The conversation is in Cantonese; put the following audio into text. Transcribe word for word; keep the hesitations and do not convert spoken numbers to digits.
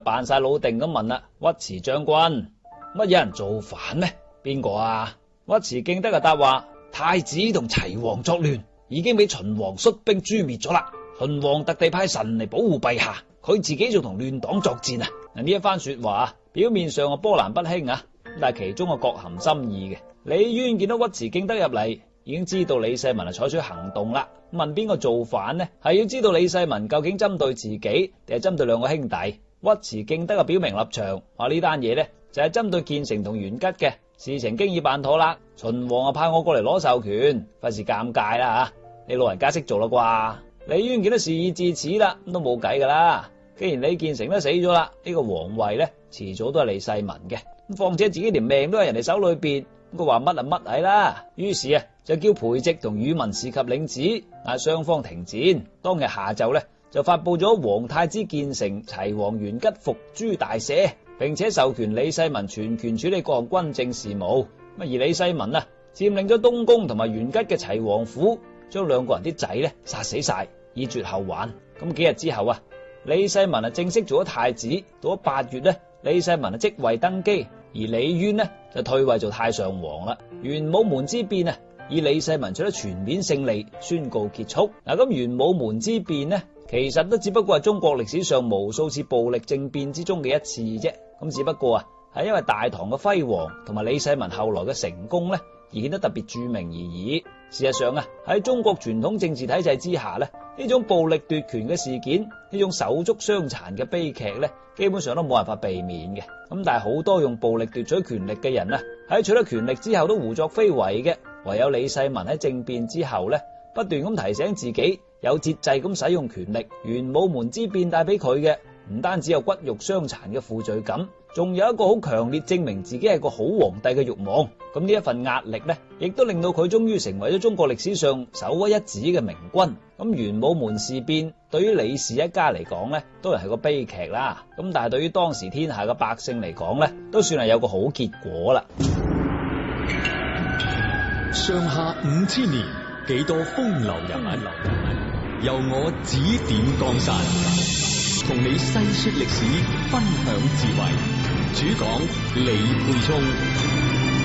扮晒老定咁問啦：尉遲將軍，乜有人造反咩？邊個啊？尉遲敬德就答話：太子同齊王作亂，已經俾秦王率兵誅滅咗啦。秦王特地派臣嚟保護陛下，佢自己仲同亂黨作戰啊！嗱，呢一番說話表面上啊波瀾不興啊，但係其中啊各含心意嘅。李淵見到尉遲敬德入嚟，已經知道李世民係採取行動啦。問邊個造反呢？係要知道李世民究竟針對自己定係針對兩個兄弟？尉遲敬德嘅表明立場，話呢單嘢呢就係針對建成同元吉嘅事情，經已辦妥啦。秦王啊派我過嚟攞授權，費事尷尬啦吓，你老人家識做啦啩？李淵見到事已至此啦，咁都冇計噶啦。既然李建成都死咗啦，呢個皇位呢遲早都係李世民嘅。咁況且自己連命都喺人哋手裏邊，佢話乜啊乜係啦。於是啊就叫裴寂同宇文士及領旨，嗌雙方停戰。當日下晝呢就發佈咗皇太子建成、齊王元吉伏誅大赦，並且授權李世民全權處理各項軍政事務。而李世民啊佔領咗東宮同埋元吉嘅齊王府，將兩個人啲仔呢殺死晒，以絕後患。咁幾日之後啊，李世民啊正式做咗太子。到咗八月呢，李世民啊即位登基，而李淵呢就退位做太上皇啦。玄武門之變啊，以李世民取得全面勝利宣告結束。嗱，咁玄武門之變呢，其實都只不過係中國歷史上無數次暴力政變之中嘅一次啫。咁只不過啊，係因為大唐嘅輝煌同埋李世民後來嘅成功呢，而顯得特別著名而已。事實上啊，喺中國傳統政治體制之下呢，呢種暴力奪權嘅事件，呢種手足相殘嘅悲劇呢，基本上都冇辦法避免嘅。咁但係好多用暴力奪取權力嘅人啊，喺取得權力之後都胡作非為嘅。唯有李世民喺政變之後呢，不斷咁提醒自己有節制咁使用權力。玄武門之變帶俾佢嘅唔單止有骨肉相殘嘅負罪感，仲有一個好強烈證明自己係個好皇帝嘅慾望。咁呢一份壓力呢，亦都令到佢終於成為咗中國歷史上首屈一指嘅明君。咁玄武門事變對於李氏一家嚟講呢，當然係個悲劇啦。咁但係對於當時天下嘅百姓嚟講呢，都算係有個好結果啦。 上下五千年，幾多風流人物，由我指點江山，同你細說歷史，分享智慧。主講李沛聰。